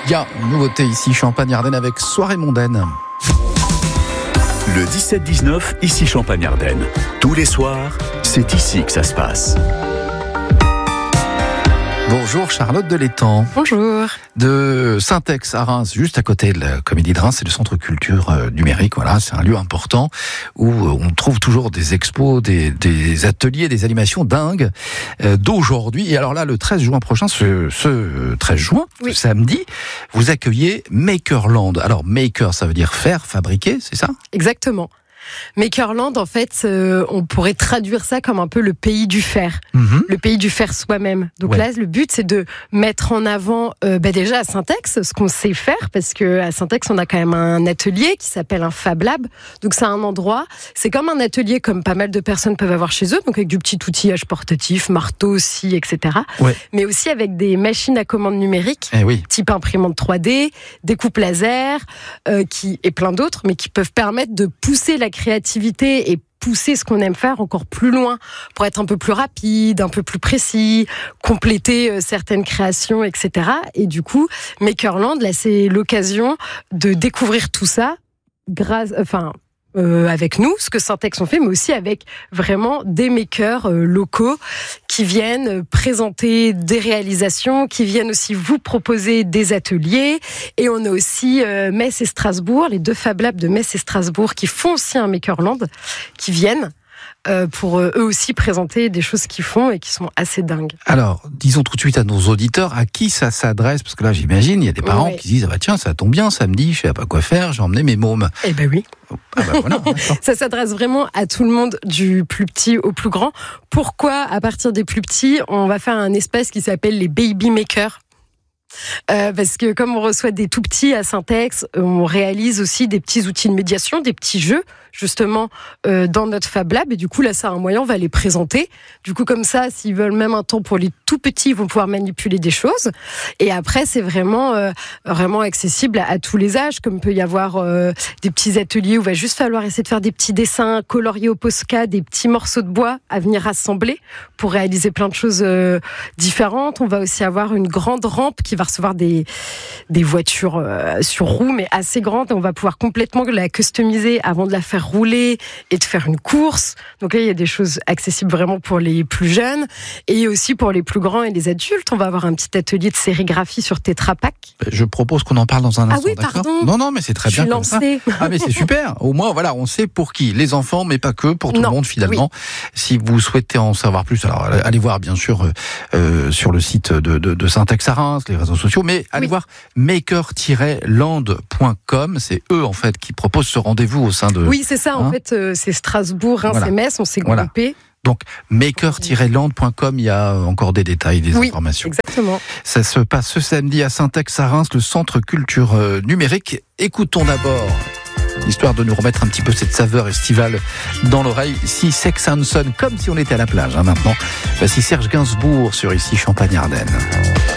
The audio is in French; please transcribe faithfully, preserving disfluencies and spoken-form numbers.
Il y a une nouveauté ici, Champagne-Ardenne avec Soirée mondaine. Le dix-sept dix-neuf, ici Champagne-Ardenne. Tous les soirs, c'est ici que ça se passe. Bonjour Charlotte de l'Étang. Bonjour. De Saint-Ex à Reims, juste à côté de la Comédie de Reims, c'est le centre culture euh, numérique. Voilà, c'est un lieu important où euh, on trouve toujours des expos, des, des ateliers, des animations dingues euh, d'aujourd'hui. Et alors là, le treize juin prochain, ce, ce treize juin, oui. ce samedi, vous accueillez Makerland. Alors Maker, ça veut dire faire, fabriquer, c'est ça ? Exactement. Makerland, en fait, euh, on pourrait traduire ça comme un peu le pays du faire, mmh. le pays du faire soi-même. Donc ouais. là, le but, c'est de mettre en avant, euh, bah déjà à Saint-Ex, ce qu'on sait faire, parce que à Saint-Ex, on a quand même un atelier qui s'appelle un Fab Lab. Donc c'est un endroit, c'est comme un atelier comme pas mal de personnes peuvent avoir chez eux, donc avec du petit outillage portatif, marteau aussi, et cetera. Ouais. Mais aussi avec des machines à commande numérique, eh oui. type imprimante trois D, découpe laser, euh, qui et plein d'autres, mais qui peuvent permettre de pousser la créativité et pousser ce qu'on aime faire encore plus loin pour être un peu plus rapide, un peu plus précis, compléter certaines créations, et cetera. Et du coup, Makerland, là, c'est l'occasion de découvrir tout ça grâce, enfin, Euh, avec nous, ce que Saint-Ex ont fait, mais aussi avec vraiment des makers euh, locaux qui viennent présenter des réalisations, qui viennent aussi vous proposer des ateliers. Et on a aussi euh, Metz et Strasbourg, les deux Fab Labs de Metz et Strasbourg qui font aussi un Makerland, qui viennent Euh, pour euh, eux aussi présenter des choses qu'ils font et qui sont assez dingues. Alors, disons tout de suite à nos auditeurs, à qui ça s'adresse ? Parce que là, j'imagine, il y a des parents oui. qui se disent « Ah bah tiens, ça tombe bien, samedi, je sais pas quoi faire, j'ai emmené mes mômes. » Eh ben oui. Ah bah voilà, ça s'adresse vraiment à tout le monde, du plus petit au plus grand. Pourquoi, à partir des plus petits, on va faire un espace qui s'appelle les Baby Makers ? Euh, parce que comme on reçoit des tout petits à Saint-Ex, on réalise aussi des petits outils de médiation, des petits jeux justement euh, dans notre Fab Lab, et du coup là c'est un moyen, on va les présenter, du coup comme ça s'ils veulent même un temps pour les tout petits, ils vont pouvoir manipuler des choses, et après c'est vraiment euh, vraiment accessible à, à tous les âges, comme peut y avoir euh, des petits ateliers où il va juste falloir essayer de faire des petits dessins coloriés au Posca, des petits morceaux de bois à venir assembler pour réaliser plein de choses euh, différentes. On va aussi avoir une grande rampe qui va recevoir des, des voitures euh, sur roues, mais assez grandes, et on va pouvoir complètement la customiser avant de la faire rouler et de faire une course. Donc là, il y a des choses accessibles vraiment pour les plus jeunes et aussi pour les plus grands et les adultes. On va avoir un petit atelier de sérigraphie sur Tetra Pak. Je propose qu'on en parle dans un instant. Ah oui, d'accord ? pardon. Non, non, mais c'est très Je bien suis comme ça. Ah, mais c'est super. Au moins, voilà, on sait pour qui. Les enfants, mais pas que, pour tout non. le monde finalement. Oui. Si vous souhaitez en savoir plus, alors allez voir bien sûr euh, sur le site de, de, de Saint-Ex à Reims, les réseaux sociaux, mais allez oui. voir maker tiret land point com. C'est eux en fait qui proposent ce rendez-vous au sein de. Oui, c'est ça. Hein en fait, euh, c'est Strasbourg, Reims voilà. et Metz. On s'est voilà. groupés. Donc maker tiret land point com, il y a encore des détails, des oui, informations. Exactement. Ça se passe ce samedi à Saint-Ex à Reims, le centre culture euh, numérique. Écoutons d'abord, histoire de nous remettre un petit peu cette saveur estivale dans l'oreille, ici Sex and Son, comme si on était à la plage hein, maintenant. Voici Serge Gainsbourg sur ici Champagne-Ardenne.